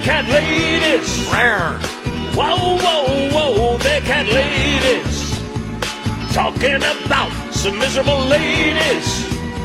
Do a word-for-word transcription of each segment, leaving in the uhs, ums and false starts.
cat ladies. Whoa, whoa, whoa, they cat ladies. Talking about some miserable ladies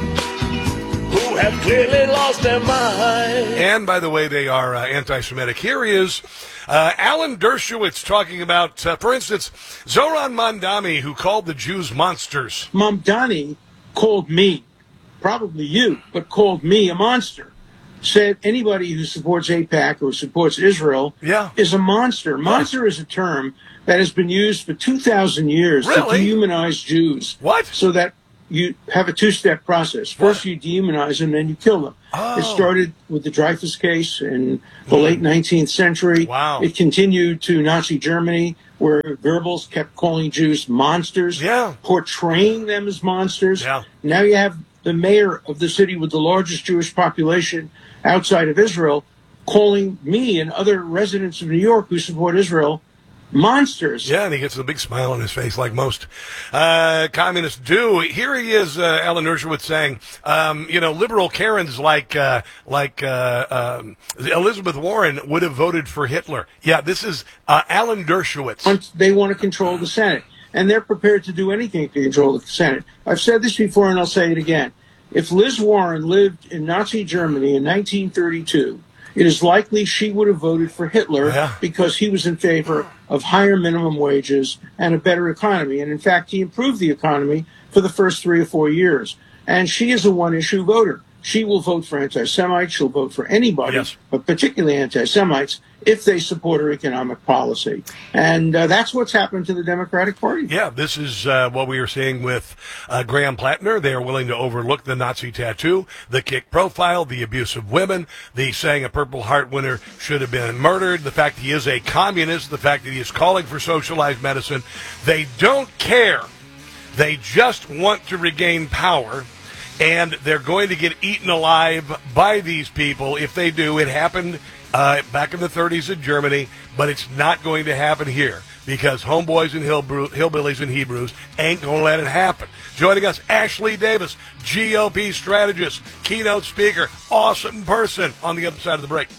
who have clearly lost their mind. And, by the way, they are uh, anti-Semitic. Here he is, uh, Alan Dershowitz, talking about, uh, for instance, Zoran Mamdani, who called the Jews monsters. Mamdani called me, probably you, but called me a monster. Said anybody who supports AIPAC or supports Israel yeah. is a monster. Monster is a term that has been used for two thousand years really? to dehumanize Jews. What? So that you have a two-step process. First, you dehumanize them, then you kill them. Oh. It started with the Dreyfus case in the mm. late nineteenth century. Wow. It continued to Nazi Germany, where Goebbels kept calling Jews monsters, yeah. portraying them as monsters. Yeah. Now you have the mayor of the city with the largest Jewish population outside of Israel calling me and other residents of New York who support Israel monsters. Yeah, and he gets a big smile on his face like most uh, communists do. Here he is, uh, Alan Dershowitz, saying, um, you know, liberal Karens like uh, like uh, um, Elizabeth Warren would have voted for Hitler. Yeah, this is uh, Alan Dershowitz. They want to control the Senate, and they're prepared to do anything to control the Senate. I've said this before, and I'll say it again. If Liz Warren lived in Nazi Germany in nineteen thirty-two, it is likely she would have voted for Hitler yeah. because he was in favor of higher minimum wages and a better economy. And in fact, he improved the economy for the first three or four years. And she is a one-issue voter. She will vote for anti-Semites. She'll vote for anybody, yes. but particularly anti-Semites, if they support her economic policy. And uh, that's what's happened to the Democratic Party. Yeah, this is uh, what we were seeing with uh, Graham Plattner. They are willing to overlook the Nazi tattoo, the kick profile, the abuse of women, the saying a Purple Heart winner should have been murdered, the fact he is a communist, the fact that he is calling for socialized medicine. They don't care. They just want to regain power. And they're going to get eaten alive by these people. If they do, it happened uh, back in the thirties in Germany, but it's not going to happen here because homeboys and hillbrew- hillbillies and Hebrews ain't going to let it happen. Joining us, Ashley Davis, G O P strategist, keynote speaker, awesome person on the other side of the break.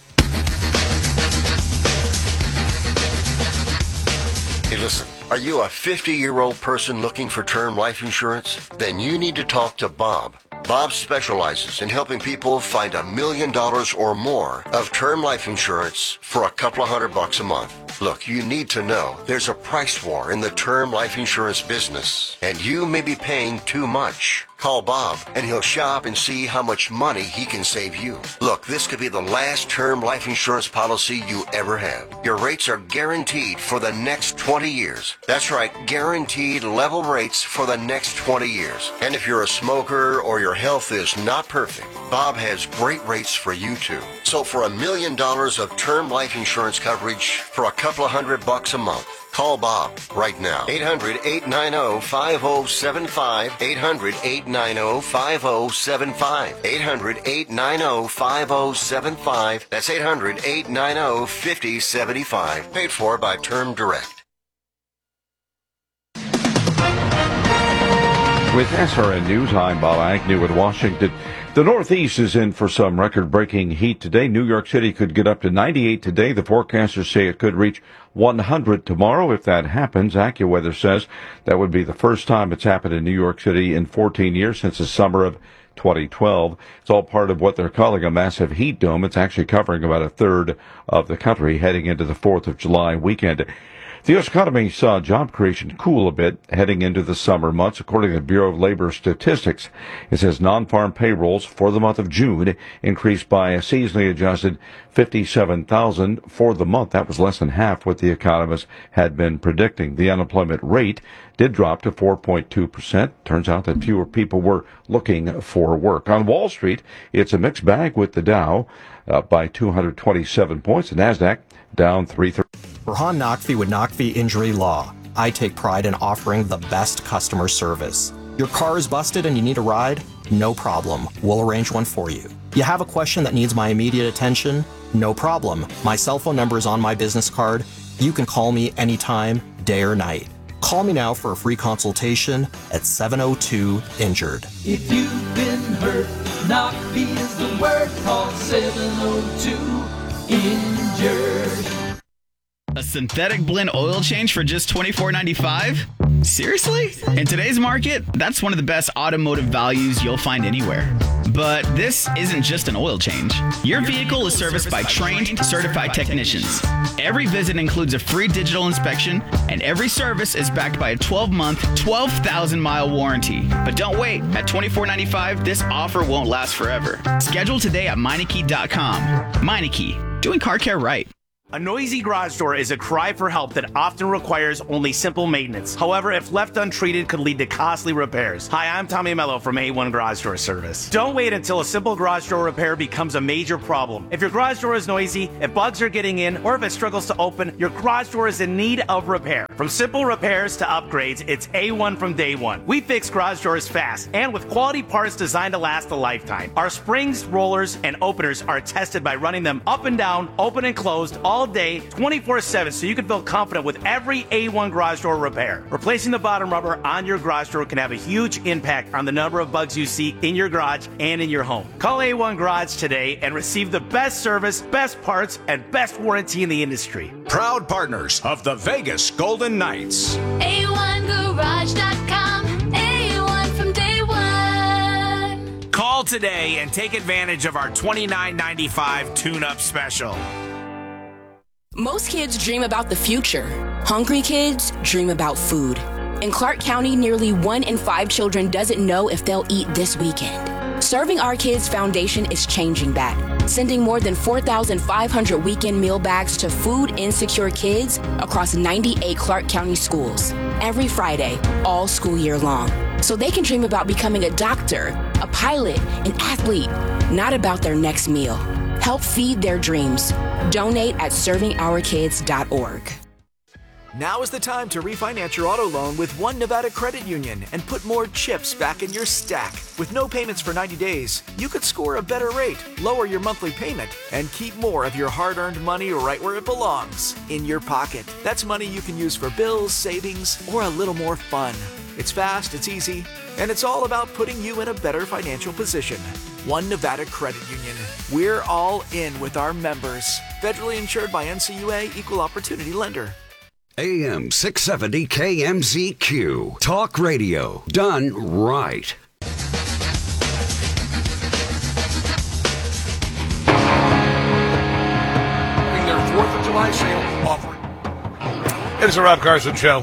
Hey, listen. Are you a fifty-year-old person looking for term life insurance? Then you need to talk to Bob. Bob specializes in helping people find a million dollars or more of term life insurance for a couple of hundred bucks a month. Look, you need to know there's a price war in the term life insurance business, and you may be paying too much. Call Bob, and he'll shop and see how much money he can save you. Look, this could be the last term life insurance policy you ever have. Your rates are guaranteed for the next twenty years. That's right, guaranteed level rates for the next twenty years. And if you're a smoker or your health is not perfect, Bob has great rates for you too. So for a million dollars of term life insurance coverage for a couple of hundred bucks a month, call Bob right now. eight hundred, eight nine zero, five zero seven five. eight hundred, eight nine zero, five zero seven five. eight hundred, eight nine zero, five zero seven five. That's eight hundred, eight nine zero, five zero seven five. Paid for by Term Direct. With S R N News, I'm Bob Agnew in Washington. The Northeast is in for some record-breaking heat today. New York City could get up to ninety-eight today. The forecasters say it could reach one hundred tomorrow. If that happens, AccuWeather says that would be the first time it's happened in New York City in fourteen years since the summer of twenty twelve. It's all part of what they're calling a massive heat dome. It's actually covering about a third of the country heading into the fourth of July weekend. The U S economy saw job creation cool a bit heading into the summer months. According to the Bureau of Labor Statistics, it says non-farm payrolls for the month of June increased by a seasonally adjusted fifty-seven thousand for the month. That was less than half what the economists had been predicting. The unemployment rate did drop to four point two percent. Turns out that fewer people were looking for work. On Wall Street, it's a mixed bag with the Dow up by two hundred twenty-seven points. The NASDAQ down three thirty. Rahan Naqvi with Naqvi Injury Law. I take pride in offering the best customer service. Your car is busted and you need a ride? No problem. We'll arrange one for you. You have a question that needs my immediate attention? No problem. My cell phone number is on my business card. You can call me anytime, day or night. Call me now for a free consultation at seven oh two injured. If you've been hurt, Naqvi is the word. Call seven oh two injured. A synthetic blend oil change for just twenty-four ninety-five? Seriously? In today's market, that's one of the best automotive values you'll find anywhere. But this isn't just an oil change. Your vehicle is serviced by trained, certified technicians. Every visit includes a free digital inspection, and every service is backed by a twelve-month, twelve thousand mile warranty. But don't wait. At twenty-four ninety-five, this offer won't last forever. Schedule today at Meineke dot com. Meineke, doing car care right. A noisy garage door is a cry for help that often requires only simple maintenance. However, if left untreated, could lead to costly repairs. Hi, I'm Tommy Mello from A one Garage Door Service. Don't wait until a simple garage door repair becomes a major problem. If your garage door is noisy, if bugs are getting in, or if it struggles to open, your garage door is in need of repair. From simple repairs to upgrades, it's A one from day one. We fix garage doors fast and with quality parts designed to last a lifetime. Our springs, rollers, and openers are tested by running them up and down, open and closed, all all day, twenty-four seven, so you can feel confident with every A one garage door repair. Replacing the bottom rubber on your garage door can have a huge impact on the number of bugs you see in your garage and in your home. Call A one Garage today and receive the best service, best parts, and best warranty in the industry. Proud partners of the Vegas Golden Knights. A one garage dot com. A one from day one. Call today and take advantage of our twenty-nine ninety-five tune-up special. Most kids dream about the future. Hungry kids dream about food. In Clark County, nearly one in five children doesn't know if they'll eat this weekend. Serving Our Kids Foundation is changing that, sending more than four thousand five hundred weekend meal bags to food-insecure kids across ninety-eight Clark County schools every Friday, all school year long, so they can dream about becoming a doctor, a pilot, an athlete, not about their next meal. Help feed their dreams. Donate at serving our kids dot org. Now is the time to refinance your auto loan with One Nevada Credit Union and put more chips back in your stack. With no payments for ninety days, you could score a better rate, lower your monthly payment, and keep more of your hard-earned money right where it belongs, in your pocket. That's money you can use for bills, savings, or a little more fun. It's fast, it's easy, and it's all about putting you in a better financial position. One Nevada Credit Union. We're all in with our members. Federally insured by N C U A, Equal Opportunity Lender. A M six seventy K M Z Q. Talk radio done right. Having their fourth of July sale offering. It's a Rob Carson Show.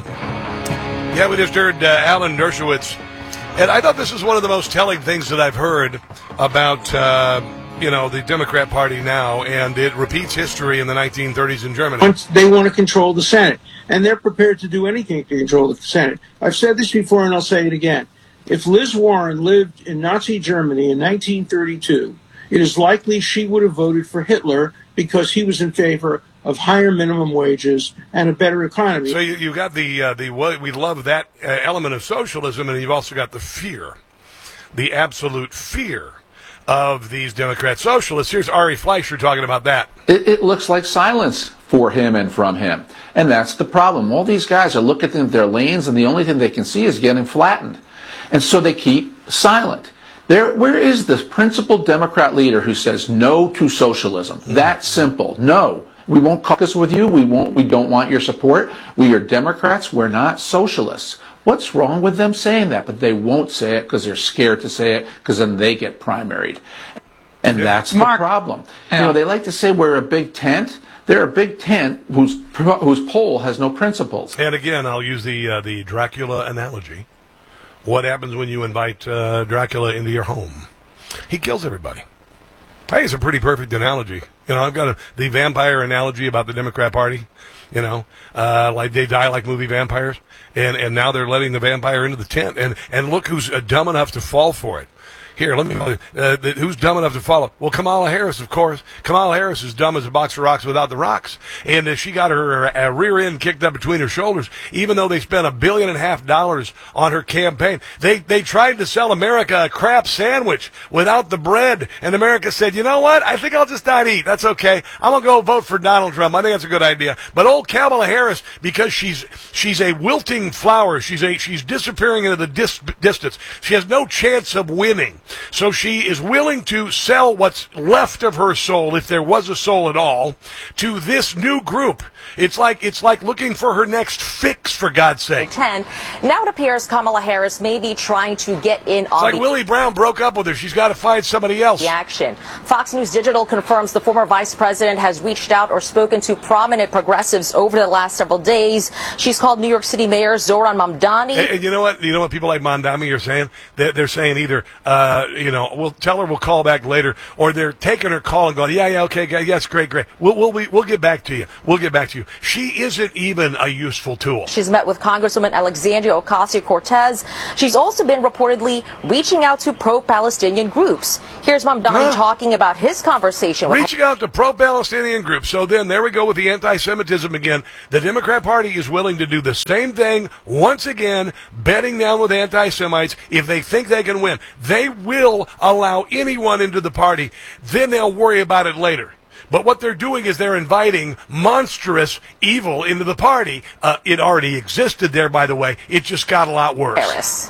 Yeah, we just heard uh, Alan Dershowitz. And I thought this is one of the most telling things that I've heard about, uh, you know, the Democrat Party now, and it repeats history in the nineteen thirties in Germany. They want to control the Senate, and they're prepared to do anything to control the Senate. I've said this before, and I'll say it again. If Liz Warren lived in Nazi Germany in nineteen thirty-two, it is likely she would have voted for Hitler because he was in favor of higher minimum wages and a better economy. So you, you got the, uh, the we love that uh, element of socialism, and you've also got the fear, the absolute fear of these Democrat socialists. Here's Ari Fleischer talking about that. It, it looks like silence for him and from him. And that's the problem. All these guys are looking at their lanes, and the only thing they can see is getting flattened. And so they keep silent. There, where is the principled Democrat leader who says no to socialism? Mm. That simple. No. We won't caucus with you. We won't. We don't want your support. We are Democrats. We're not socialists. What's wrong with them saying that? But they won't say it because they're scared to say it, because then they get primaried. And yeah. that's Mark, the problem. Yeah. You know, they like to say we're a big tent. They're a big tent whose whose pole has no principles. And again, I'll use the uh, the Dracula analogy. What happens when you invite uh, Dracula into your home? He kills everybody. I think it's a pretty perfect analogy. You know, I've got a, the vampire analogy about the Democrat Party. You know, uh, like they die like movie vampires, and and now they're letting the vampire into the tent, and and look who's uh, dumb enough to fall for it. Here, let me know uh, who's dumb enough to follow. Well, Kamala Harris, of course. Kamala Harris is dumb as a box of rocks without the rocks, and uh, she got her uh, rear end kicked up between her shoulders. Even though they spent a billion and a half dollars on her campaign, they they tried to sell America a crap sandwich without the bread, and America said, "You know what? I think I'll just not eat. That's okay. I'm gonna go vote for Donald Trump. I think that's a good idea." But old Kamala Harris, because she's she's a wilting flower, she's a she's disappearing into the dis- distance. She has no chance of winning. So she is willing to sell what's left of her soul, if there was a soul at all, to this new group. It's like it's like looking for her next fix, for God's sake. ten. Now it appears Kamala Harris may be trying to get in It's on like the Willie Brown broke up with her. She's got to find somebody else. the action. Fox News Digital confirms the former vice president has reached out or spoken to prominent progressives over the last several days. She's called New York City Mayor Zoran Mamdani. And, and you know what? You know what people like Mamdani are saying? They're, they're saying either, uh, you know, we'll tell her we'll call back later, or they're taking her call and going, yeah, yeah, okay, yes, great, great. We'll we'll we, we'll get back to you. We'll get back to you. She isn't even a useful tool. She's met with Congresswoman Alexandria Ocasio-Cortez. She's also been reportedly reaching out to pro-Palestinian groups. Here's Mamdani Huh? talking about his conversation with Reaching out to pro-Palestinian groups. So then there we go with the anti-Semitism again. The Democrat Party is willing to do the same thing once again, bedding down with anti-Semites if they think they can win. They will allow anyone into the party. Then they'll worry about it later. But what they're doing is they're inviting monstrous evil into the party. Uh, it already existed there, by the way. It just got a lot worse. Harris.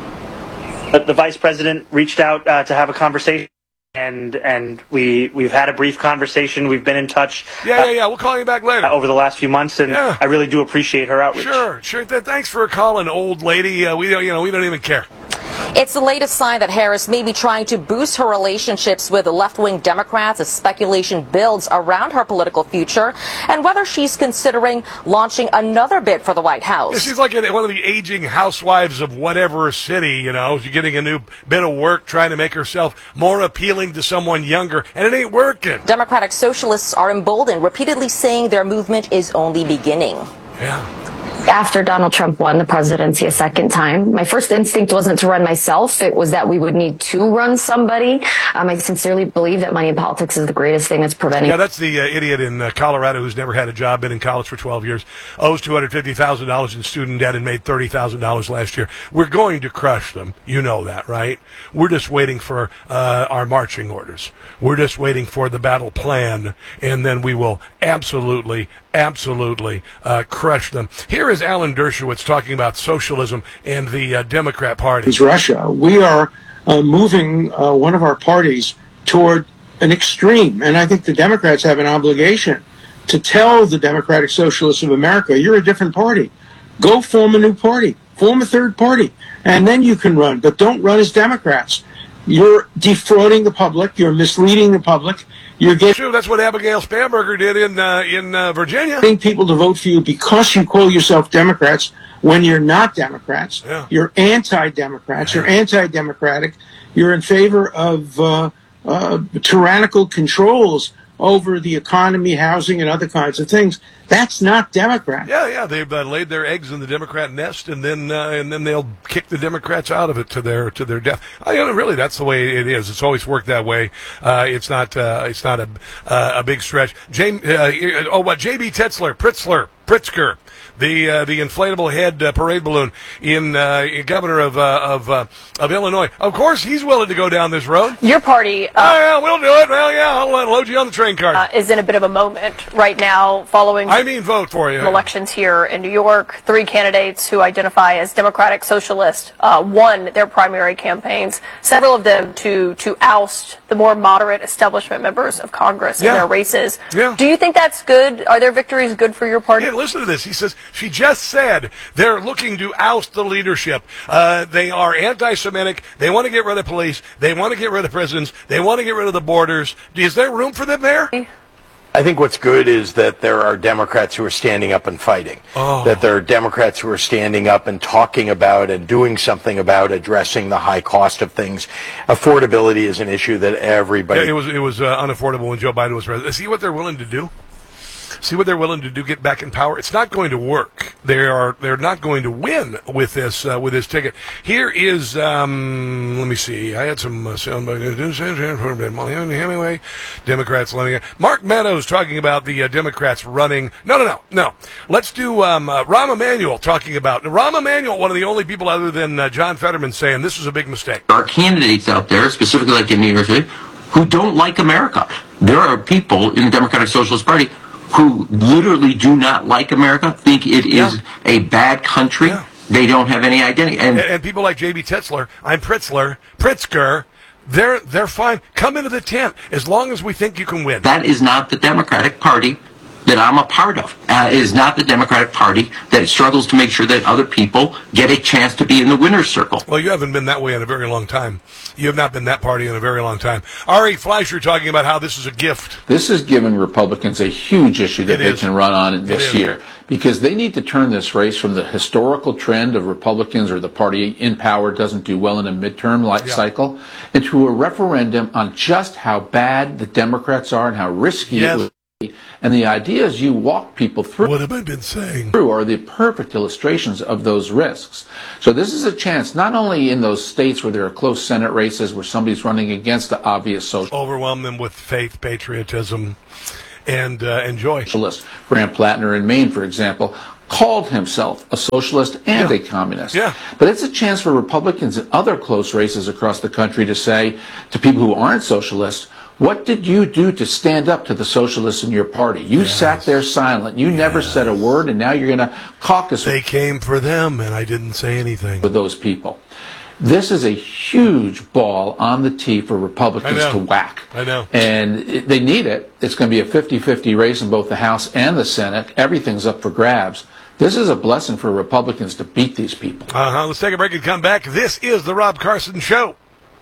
But the vice president reached out uh, to have a conversation, and and we we've had a brief conversation. We've been in touch. Yeah, yeah, yeah. We'll call you back later. Uh, over the last few months, and Yeah. I really do appreciate her outreach. Sure, sure. Th- Thanks for calling, old lady. Uh, we don't, you know, we don't even care. It's the latest sign that Harris may be trying to boost her relationships with left-wing Democrats as speculation builds around her political future and whether she's considering launching another bid for the White House. Yeah, she's like a- one of the aging housewives of whatever city, you know. She's getting a new bit of work, trying to make herself more appealing to someone younger, and it ain't working. Democratic socialists are emboldened, repeatedly saying their movement is only beginning. Yeah. After Donald Trump won the presidency a second time, my first instinct wasn't to run myself. It was that we would need to run somebody. Um, I sincerely believe that money in politics is the greatest thing that's preventing. Yeah, that's the uh, idiot in uh, Colorado who's never had a job, been in college for twelve years, owes two hundred fifty thousand dollars in student debt and made thirty thousand dollars last year. We're going to crush them. You know that, right? We're just waiting for uh, our marching orders. We're just waiting for the battle plan, and then we will absolutely, absolutely uh, crush them. Here is Alan Dershowitz talking about socialism and the uh, Democrat Party. It's Russia. We are uh, moving uh, one of our parties toward an extreme, and I think the Democrats have an obligation to tell the Democratic Socialists of America, you're a different party. Go form a new party. Form a third party, and then you can run, but don't run as Democrats. You're defrauding the public. You're misleading the public. You're getting Sure, that's what Abigail Spanberger did in uh, in uh, Virginia. people to vote for you because you call yourself Democrats when you're not Democrats. Yeah. You're anti-Democrats. You're anti-democratic. You're in favor of uh, uh, tyrannical controls over the economy, housing, and other kinds of things. That's not Democrat. Yeah, yeah, they've uh, laid their eggs in the Democrat nest, and then uh, and then they'll kick the Democrats out of it to their to their death. I mean, really, that's the way it is. It's always worked that way. Uh, it's not uh, it's not a uh, a big stretch. James, uh, oh, what J B Tetzler, Pritzler, Pritzker. The uh, the inflatable head uh, parade balloon in uh, governor of uh, of uh, of Illinois. Of course, he's willing to go down this road. Your party uh, oh yeah, we'll do it. Well, yeah, I'll uh, load you on the train card. uh, is in a bit of a moment right now following I mean, vote for you. elections here in New York. Three candidates who identify as Democratic Socialist uh, won their primary campaigns, several of them to, to oust the more moderate establishment members of Congress Yeah. in their races. Yeah. Do you think that's good? Are their victories good for your party? Hey, listen to this. He says, she just said they're looking to oust the leadership. Uh, they are anti-Semitic. They want to get rid of police. They want to get rid of prisons. They want to get rid of the borders. Is there room for them there? I think what's good is that there are Democrats who are standing up and fighting. Oh. That there are Democrats who are standing up and talking about and doing something about addressing the high cost of things. Affordability is an issue that everybody... Yeah, it was it was uh, unaffordable when Joe Biden was president. See what they're willing to do? See what they're willing to do, get back in power? It's not going to work. They are they're not going to win with this uh, with this ticket. Here is um, let me see. I had some uh, sound anyway. Democrats letting it. Mark Meadows talking about the uh, Democrats running. No, no, no, no. Let's do um, uh, Rahm Emanuel talking about Rahm Emanuel. One of the only people other than uh, John Fetterman saying this was a big mistake. There are candidates out there, specifically like in New York City, who don't like America. There are people in the Democratic Socialist Party who literally do not like America, think it is Yeah. a bad country. Yeah. They don't have any identity. And, And, and people like J B Tetzler, I'm Pritzler, Pritzker, they're they're fine. Come into the tent as long as we think you can win. That is not the Democratic Party that I'm a part of. Uh, it is not the Democratic Party that struggles to make sure that other people get a chance to be in the winner's circle. Well, you haven't been that way in a very long time. You have not been that party in a very long time. Ari Fleischer talking about how this is a gift. This has given Republicans a huge issue that It they is. can run on this is. year, because they need to turn this race from the historical trend of Republicans or the party in power doesn't do well in a midterm life Yeah. cycle into a referendum on just how bad the Democrats are and how risky Yes. it would be. And the ideas you walk people through What have I been saying? are the perfect illustrations of those risks. So this is a chance, not only in those states where there are close Senate races where somebody's running against the obvious social Overwhelm them with faith, patriotism, and uh, and joy. socialist. Graham Plattner in Maine, for example, called himself a socialist and Yeah. a communist. Yeah. But it's a chance for Republicans in other close races across the country to say to people who aren't socialists, what did you do to stand up to the socialists in your party? You Yes. sat there silent. You never said a word, and now you're going to caucus They came for them, and I didn't say anything. with those people. This is a huge ball on the tee for Republicans I know. to whack. I know. And it, they need it. It's going to be a fifty-fifty race in both the House and the Senate. Everything's up for grabs. This is a blessing for Republicans to beat these people. Uh-huh. Let's take a break and come back. This is the Rob Carson Show.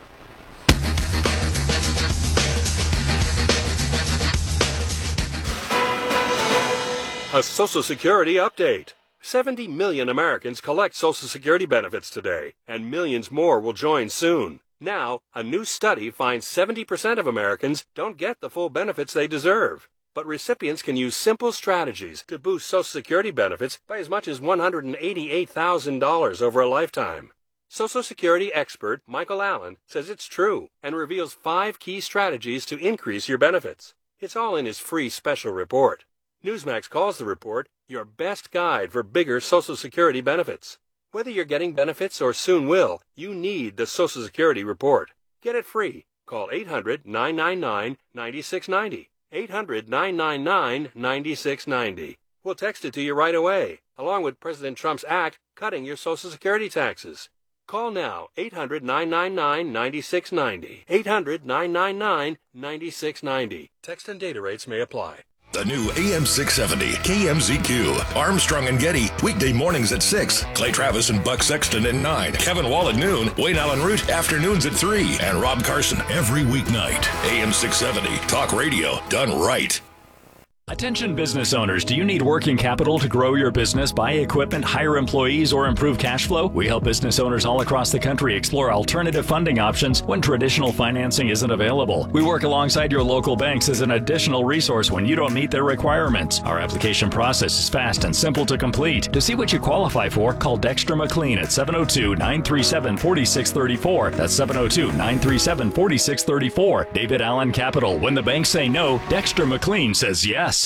A Social Security update. seventy million Americans collect Social Security benefits today, and millions more will join soon. Now, a new study finds seventy percent of Americans don't get the full benefits they deserve. But recipients can use simple strategies to boost Social Security benefits by as much as one hundred eighty-eight thousand dollars over a lifetime. Social Security expert Michael Allen says it's true and reveals five key strategies to increase your benefits. It's all in his free special report. Newsmax calls the report your best guide for bigger Social Security benefits. Whether you're getting benefits or soon will, you need the Social Security report. Get it free. Call eight hundred, nine nine nine, nine six nine zero. eight hundred, nine nine nine, nine six nine zero. We'll text it to you right away, along with President Trump's act cutting your Social Security taxes. Call now, eight hundred, nine nine nine, nine six nine zero. eight hundred, nine nine nine, nine six nine zero. Text and data rates may apply. The new A M six seventy K M Z Q. Armstrong and Getty, weekday mornings at six. Clay Travis and Buck Sexton at nine. Kevin Wall at noon. Wayne Allen Root, afternoons at three. And Rob Carson every weeknight. A M six seventy, talk radio done right. Attention business owners, do you need working capital to grow your business, buy equipment, hire employees, or improve cash flow? We help business owners all across the country explore alternative funding options when traditional financing isn't available. We work alongside your local banks as an additional resource when you don't meet their requirements. Our application process is fast and simple to complete. To see what you qualify for, call Dexter McLean at seven oh two, nine three seven, four six three four. That's seven oh two, nine three seven, four six three four. David Allen Capital. When the banks say no, Dexter McLean says yes.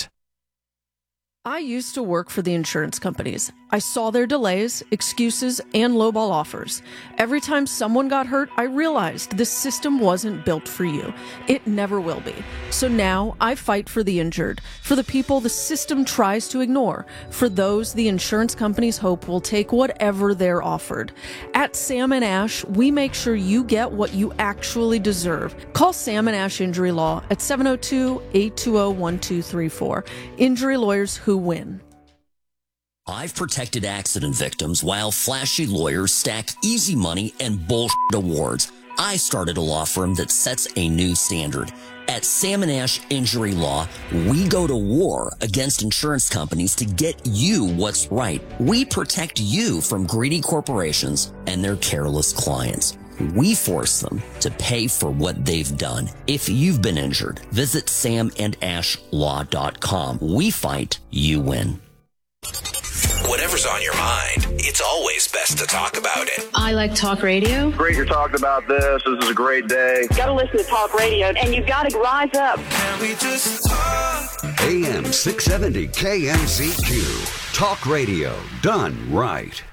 I used to work for the insurance companies. I saw their delays, excuses, and lowball offers. Every time someone got hurt, I realized this system wasn't built for you. It never will be. So now I fight for the injured, for the people the system tries to ignore, for those the insurance companies hope will take whatever they're offered. At Sam and Ash, we make sure you get what you actually deserve. Call Sam and Ash Injury Law at seven oh two, eight two oh, one two three four. Injury lawyers who win. I've protected accident victims while flashy lawyers stack easy money and bullshit awards. I started a law firm that sets a new standard. At Sam and Ash Injury Law, we go to war against insurance companies to get you what's right. We protect you from greedy corporations and their careless clients. We force them to pay for what they've done. If you've been injured, visit sam and ash law dot com. We fight, you win. Whatever's on your mind, it's always best to talk about it. I like talk radio. Great you're talking about this. This is a great day. Got to listen to talk radio, and you've got to rise up. Can we just talk? A M six seventy K M Z Q. Talk radio done right.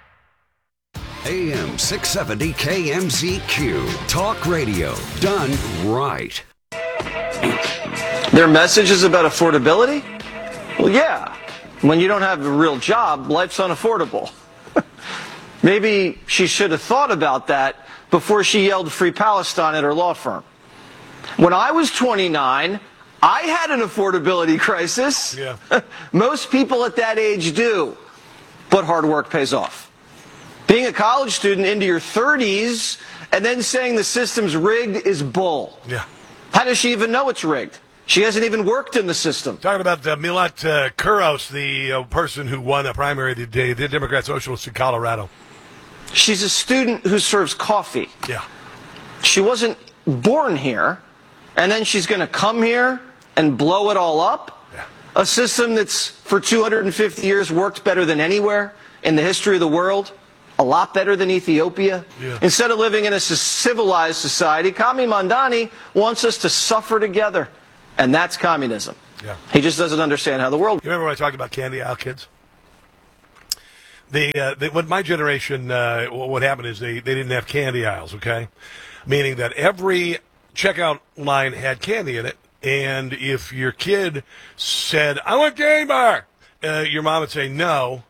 A M six seventy K M Z Q. Talk radio done right. Their message is about affordability? Well, yeah. When you don't have a real job, life's unaffordable. Maybe she should have thought about that before she yelled Free Palestine at her law firm. When I was twenty-nine, I had an affordability crisis. Yeah. Most people at that age do. But hard work pays off. Being a college student into your thirties and then saying the system's rigged is bull. Yeah. How does she even know it's rigged? She hasn't even worked in the system. Talking about uh, Milat uh, Kuros, the uh, person who won a primary, the, the Democrat Socialist in Colorado. She's a student who serves coffee. Yeah. She wasn't born here, and then she's going to come here and blow it all up? Yeah. A system that's for two hundred fifty years worked better than anywhere in the history of the world? A lot better than Ethiopia? Yeah. Instead of living in a civilized society, Kami Mandani wants us to suffer together. And that's communism. Yeah. He just doesn't understand how the world... You remember when I talked about candy aisle kids? The, uh, the, what my generation, uh, what happened is they, they didn't have candy aisles, okay? Meaning that every checkout line had candy in it, and if your kid said, I want candy bar, uh, your mom would say no,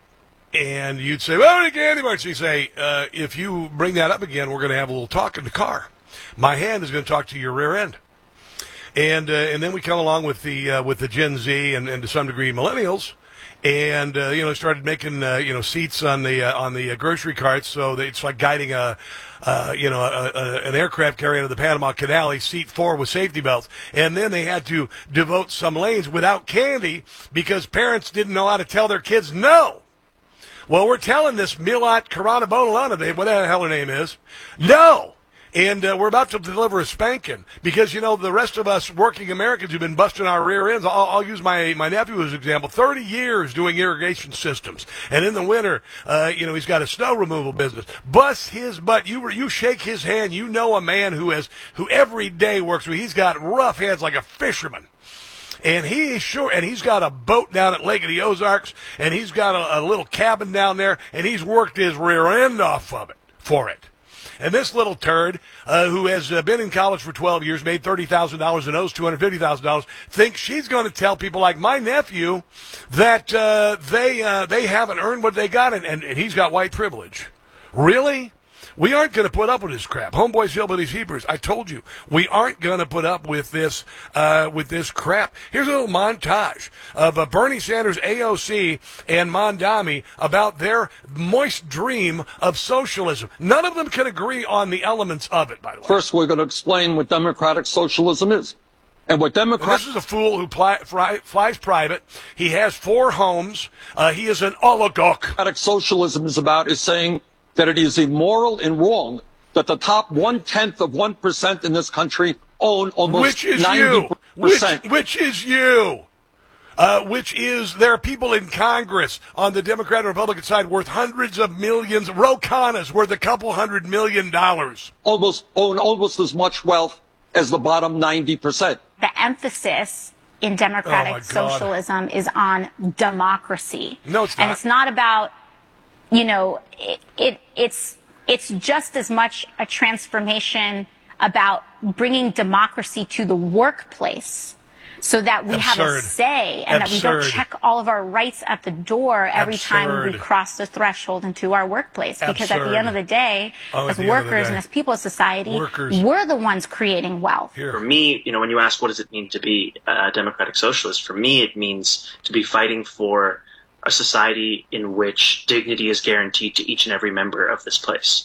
and you'd say, well, I want a candy bar. She'd say, uh, if you bring that up again, we're going to have a little talk in the car. My hand is going to talk to your rear end. And uh, and then we come along with the uh, with the Gen Z and, and to some degree millennials, and uh, you know started making uh, you know seats on the uh, on the uh, grocery carts, so that it's like guiding a uh, you know a, a, an aircraft carrier to the Panama Canal. Seat four with safety belts, and then they had to devote some lanes without candy because parents didn't know how to tell their kids no. Well, we're telling this Milat Karanabonalana, whatever the hell her name is, no. And uh, we're about to deliver a spanking because, you know, the rest of us working Americans who've been busting our rear ends. I'll, I'll use my, my nephew as an example. thirty years doing irrigation systems. And in the winter, uh, you know, he's got a snow removal business. Bust his butt. You you shake his hand. You know a man who has who every day works with. He's got rough hands like a fisherman. And he is sure, and he's got a boat down at Lake of the Ozarks, and he's got a, a little cabin down there, and he's worked his rear end off of it for it. And this little turd, uh, who has uh, been in college for twelve years, made thirty thousand dollars and owes two hundred fifty thousand dollars, thinks she's going to tell people like my nephew that uh, they uh, they haven't earned what they got, and, and, and he's got white privilege. Really? We aren't going to put up with this crap. Homeboys, Hillbillies, Hebrews, I told you, we aren't going to put up with this uh, with this crap. Here's a little montage of uh, Bernie Sanders, A O C, and Mondami about their moist dream of socialism. None of them can agree on the elements of it, by the way. First, we're going to explain what democratic socialism is. And what Democrats... This is a fool who pli- fly, flies private. He has four homes. Uh, he is an oligarch. Democratic socialism is about is saying that it is immoral and wrong that the top one-tenth of one percent in this country own almost which is ninety percent. You. Which, which is you. Uh, which is, there are people in Congress on the Democrat and Republican side worth hundreds of millions. Ro Khanna's worth a couple hundred million dollars. Almost own almost as much wealth as the bottom ninety percent. The emphasis in democratic oh socialism is on democracy. No, it's not. And it's not about, you know, it, it it's it's just as much a transformation about bringing democracy to the workplace so that we Absurd. have a say and Absurd. that we don't check all of our rights at the door every Absurd. time we cross the threshold into our workplace. Because Absurd. at the end of the day, Oh, at as the end of the workers day. and as people of society, Workers. we're the ones creating wealth. Here. For me, you know, when you ask what does it mean to be a democratic socialist, for me it means to be fighting for a society in which dignity is guaranteed to each and every member of this place.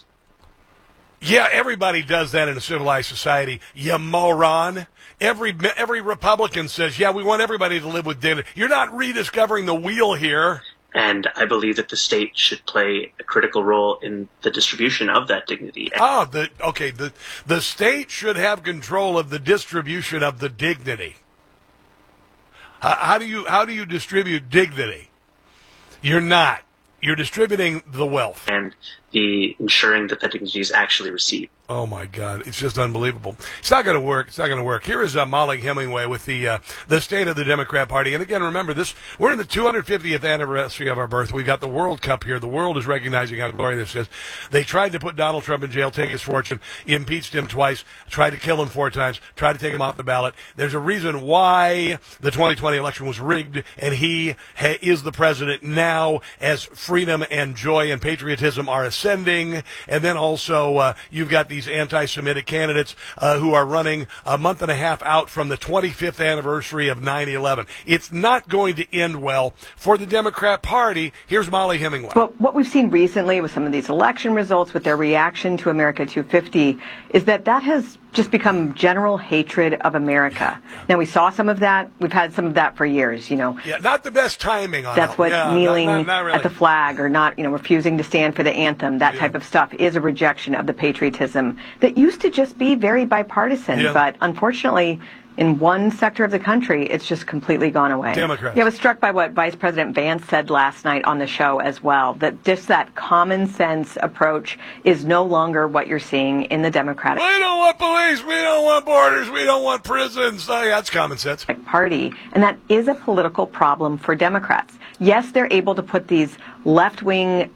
Yeah, everybody does that in a civilized society, you moron. Every every Republican says, yeah, we want everybody to live with dignity. You're not rediscovering the wheel here. And I believe that the state should play a critical role in the distribution of that dignity. Oh, the okay, the the state should have control of the distribution of the dignity. How, how do you how do you distribute dignity? You're not. You're distributing the wealth. And the ensuring that that dignity is actually received. Oh, my God. It's just unbelievable. It's not going to work. It's not going to work. Here is uh, Molly Hemingway with the uh, the state of the Democrat Party. And again, remember, this we're in the two hundred fiftieth anniversary of our birth. We've got the World Cup here. The world is recognizing how glorious this is. They tried to put Donald Trump in jail, take his fortune, impeached him twice, tried to kill him four times, tried to take him off the ballot. There's a reason why the twenty twenty election was rigged, and he ha- is the president now as freedom and joy and patriotism are ascending. And then also uh, you've got the these anti-Semitic candidates uh, who are running a month and a half out from the twenty-fifth anniversary of nine eleven. It's not going to end well for the Democrat Party. Here's Molly Hemingway. Well, what we've seen recently with some of these election results, with their reaction to America two fifty, is that that has just become general hatred of America. Now, we saw some of that. We've had some of that for years, you know. Yeah, not the best timing on That's it. what yeah, kneeling not, not, not really. at the flag or not, you know, refusing to stand for the anthem, that yeah. type of stuff is a rejection of the patriotism that used to just be very bipartisan. Yeah. But unfortunately, in one sector of the country, it's just completely gone away. Democrats. Yeah, I was struck by what Vice President Vance said last night on the show as well, that just that common sense approach is no longer what you're seeing in the Democratic We don't want police. We don't want borders. We don't want prisons. Oh, yeah, that's common sense. Party, and that is a political problem for Democrats. Yes, they're able to put these left-wing